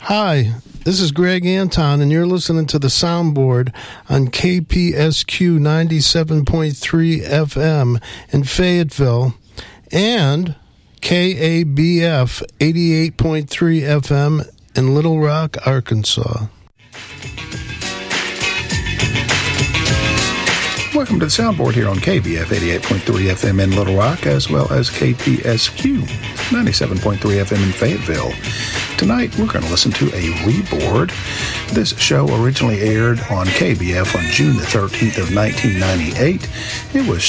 Hi, this is Greg Anton, and you're listening to the Soundboard on KPSQ 97.3 FM in Fayetteville and KABF 88.3 FM in Little Rock, Arkansas. Welcome to the Soundboard here on KBF 88.3 FM in Little Rock, as well as KPSQ 97.3 FM in Fayetteville. Tonight, we're going to listen to a reboard. This show originally aired on KBF on June the 13th of 1998. It was